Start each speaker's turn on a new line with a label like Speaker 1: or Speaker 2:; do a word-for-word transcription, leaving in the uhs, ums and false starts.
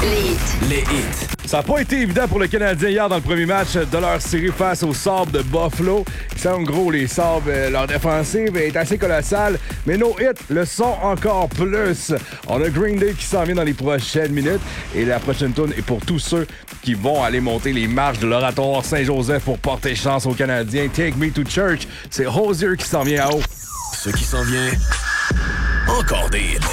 Speaker 1: Les hits.
Speaker 2: Les hits.
Speaker 3: Ça n'a pas été évident pour le Canadien hier dans le premier match de leur série face aux Sabres de Buffalo. Ils sont gros, les Sabres. Leur défensive est assez colossale, mais nos hits le sont encore plus. On a Green Day qui s'en vient dans les prochaines minutes et la prochaine tune est pour tous ceux qui vont aller monter les marches de l'Oratoire Saint-Joseph pour porter chance aux Canadiens. Take Me to Church, c'est Hozier qui s'en vient à haut.
Speaker 2: Ce qui s'en vient, encore des hits.